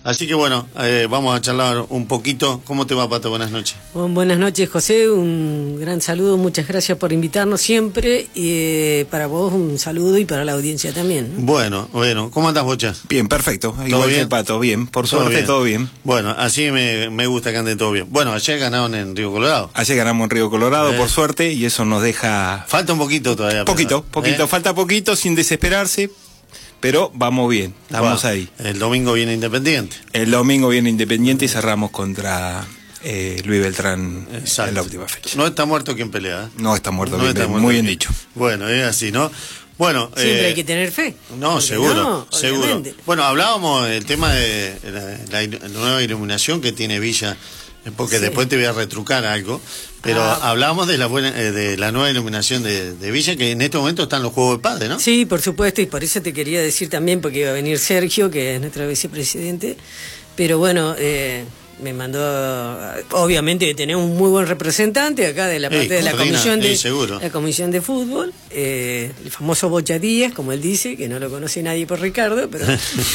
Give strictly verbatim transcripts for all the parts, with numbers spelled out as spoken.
Así que bueno, eh, vamos a charlar un poquito. ¿Cómo te va, Pato? Buenas noches. Bueno, buenas noches, José. Un gran saludo. Muchas gracias por invitarnos siempre. Y eh, para vos un saludo y para la audiencia también, ¿no? Bueno, bueno. ¿Cómo andás, Bocha? Bien, perfecto. Igual que el Pato, bien. Por suerte, bien? todo bien. Bueno, así me, me gusta que ande todo bien. Bueno, ayer ganaron en Río Colorado. Ayer ganamos en Río Colorado, Eh. por suerte, y eso nos deja... Falta un poquito todavía. Poquito, pero, poquito. ¿eh? Falta poquito, sin desesperarse, pero vamos bien. Estamos Bueno, ahí. El domingo viene Independiente. El domingo viene Independiente y cerramos contra eh, Luis Beltrán Exacto. en la última fecha. No está muerto quien pelea, ¿eh? No está muerto, No bien, está bien, muerto muy bien quien- dicho. Bueno, es así, ¿no? Bueno, Siempre eh, hay que tener fe. No, Porque seguro, no, seguro. obviamente. Bueno, hablábamos del tema de la, la il- la nueva iluminación que tiene Villa, eh, porque Sí. después te voy a retrucar algo, pero Ah. hablábamos de la buena, eh, de la nueva iluminación de, de Villa, que en este momento están los Juegos de Padre, ¿no? Sí, por supuesto, y por eso te quería decir también, porque iba a venir Sergio, que es nuestro vicepresidente, pero bueno, eh, me mandó, obviamente que tenemos un muy buen representante acá de la Sí, parte de la coordina, comisión sí, de seguro. la comisión de fútbol, eh, el famoso Bocha Díaz, como él dice, que no lo conoce nadie por Ricardo, pero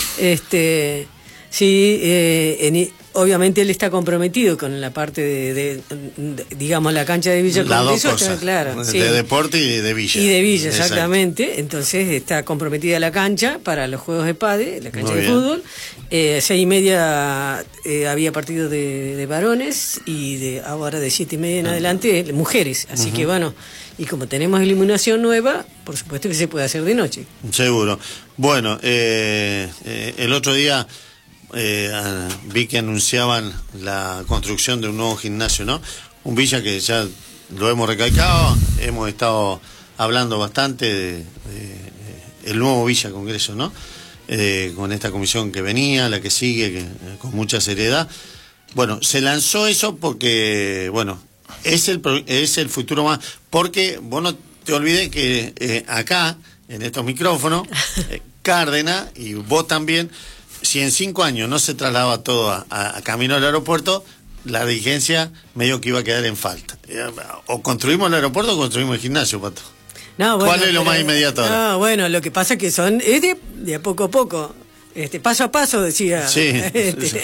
este sí, eh, en- obviamente él está comprometido con la parte de, de- de, digamos, la cancha de Villa Las dos Congreso, está cosas, claro, de sí. deporte y de Villa. Y de Villa, Exacto. exactamente. Entonces está comprometida la cancha para los juegos de pádel, la cancha Muy de bien. fútbol. Eh, seis y media eh, había partido de, de varones y de ahora de siete y media en adelante eh, mujeres. Así que bueno, y como tenemos iluminación nueva, por supuesto que se puede hacer de noche. Seguro. Bueno, eh, eh, el otro día eh, ah, vi que anunciaban la construcción de un nuevo gimnasio, ¿no? Un Villa que ya lo hemos recalcado, hemos estado hablando bastante de, de, eh, el nuevo Villa Congreso, ¿no? Eh, con esta comisión que venía, la que sigue, que, eh, con mucha seriedad. Bueno, se lanzó eso porque, bueno, es el, pro- es el futuro más, porque vos no te olvides que eh, acá, en estos micrófonos, eh, Cárdenas y vos también, si en cinco años no se trasladaba todo a, a- a camino al aeropuerto, la dirigencia medio que iba a quedar en falta. Eh, O construimos el aeropuerto o construimos el gimnasio, Pato. No, ¿Cuál es lo pero- más inmediato ahora? No, bueno, lo que pasa es que son, es de, de a poco a poco, este, paso a paso, decía. Sí, este, sí.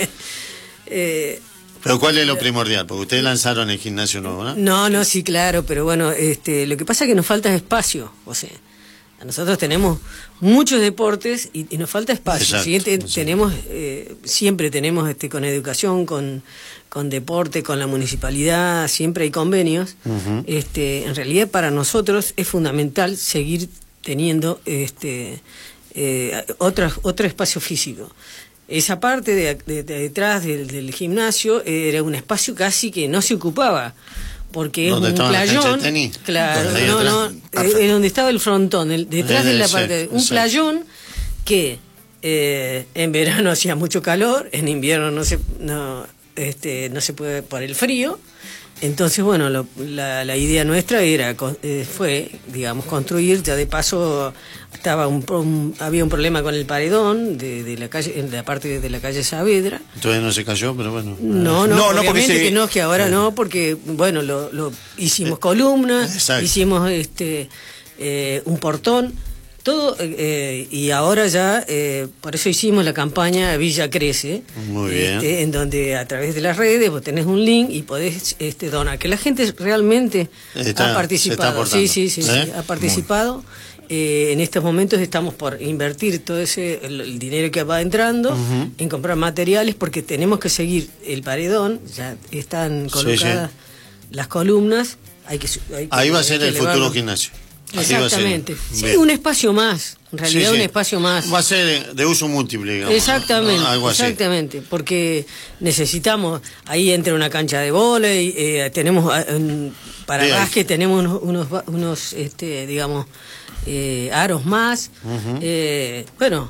eh, Pero ¿cuál es lo primordial? Porque ustedes lanzaron el gimnasio nuevo, ¿no? No, no, sí, claro, pero bueno, este, lo que pasa es que nos falta espacio, José. Nosotros tenemos muchos deportes y, y nos falta espacio. Exacto, ¿sí? Te- exacto. Tenemos, eh, siempre tenemos este, con educación, con, con deporte, con la municipalidad, siempre hay convenios. Ujú. este, en realidad para nosotros es fundamental seguir teniendo este, eh, otro, otro espacio físico. Esa parte de, de- de detrás del, del gimnasio era un espacio casi que no se ocupaba, porque es ¿Dónde un estaban las canchas de playón. tenis? Claro, Ahí no, atrás. no, eh, Perfecto. es donde estaba el frontón, el- detrás Eh, de la sí, parte, un exacto. playón que eh, en verano hacía mucho calor, en invierno no se, no, este, no se puede por el frío. Entonces, bueno, lo- la, la idea nuestra era con- eh, fue, digamos, construir, ya de paso estaba un, pro- un- había un problema con el paredón de, de la calle, en la parte de la calle Saavedra. Todavía no se cayó, pero bueno. No, no, No, no, porque obviamente se- que no, que ahora no, porque, bueno, lo, lo hicimos columnas, Exacto. hicimos este eh, un portón, todo, eh, y ahora ya, eh, por eso hicimos la campaña Villa Crece, Muy bien. este, en donde a través de las redes vos tenés un link y podés este, donar, que la gente realmente Está- ha se está participado, aportando. sí, sí, sí, sí, ¿Eh? ha participado. Eh, en estos momentos estamos por invertir todo ese el, el dinero que va entrando Ujú. en comprar materiales porque tenemos que seguir el paredón, ya están colocadas las columnas, hay que, su- hay que- Ahí va a hay ser que el futuro elevarlo. gimnasio. Así va a ser. Exactamente. Sí, Bien. un espacio más, en realidad Sí, sí. un espacio más. Va a ser de uso múltiple, digamos. ¿no? Exactamente, ¿No? Algo así. exactamente, porque necesitamos, ahí entra una cancha de vóley, eh, tenemos eh, un- para Bien. básquet tenemos unos, unos, ba- unos, este, digamos, eh, aros más, Ujú. eh, bueno,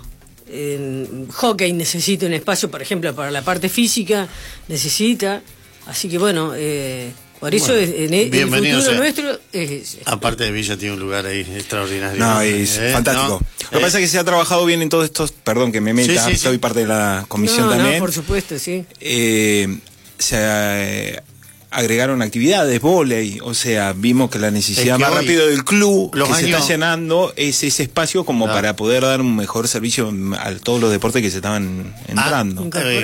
en hockey necesita un espacio, por ejemplo, para la parte física, necesita, así que bueno, eh, por eso Bueno, es- en el, el bienvenido futuro sea. nuestro es ese. Aparte de Villa tiene un lugar ahí extraordinario. No, es ¿Eh? fantástico. ¿No? Lo que Eh, pasa es que se ha trabajado bien en todos estos, perdón que me meta, Sí, sí, sí. soy parte de la comisión No, no, también. por supuesto, sí. Eh, se eh, agregaron actividades, vóley, o sea, vimos que la necesidad Es que más hoy, rápido del club los que se años- está llenando es ese espacio como Claro. para poder dar un mejor servicio a todos los deportes que se estaban entrando. Incorporar